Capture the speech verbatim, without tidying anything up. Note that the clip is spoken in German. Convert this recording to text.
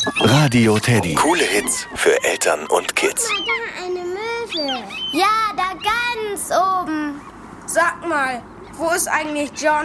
Radio Teddy. Coole Hits für Eltern und Kids. Guck mal, da eine Möwe. Ja, da ganz oben. Sag mal, wo ist eigentlich John?